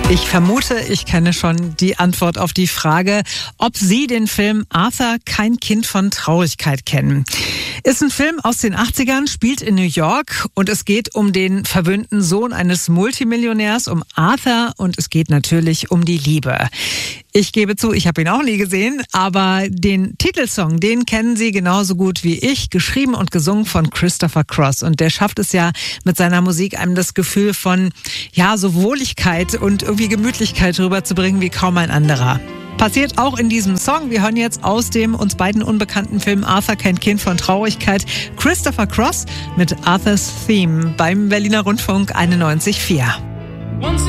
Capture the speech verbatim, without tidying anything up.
Ich vermute, ich kenne schon die Antwort auf die Frage, ob Sie den Film Arthur, kein Kind von Traurigkeit kennen. Ist ein Film aus den achtzigern, spielt in New York und es geht um den verwöhnten Sohn eines Multimillionärs, um Arthur, und es geht natürlich um die Liebe. Ich gebe zu, ich habe ihn auch nie gesehen, aber den Titelsong, den kennen Sie genauso gut wie ich, geschrieben und gesungen von Christopher Cross. Und der schafft es ja mit seiner Musik, einem das Gefühl von, ja, so Wohligkeit und irgendwie Gemütlichkeit rüberzubringen wie kaum ein anderer. Passiert auch in diesem Song. Wir hören jetzt aus dem uns beiden unbekannten Film Arthur, kein Kind von Traurigkeit, Christopher Cross mit Arthur's Theme beim Berliner Rundfunk einundneunzig Komma vier.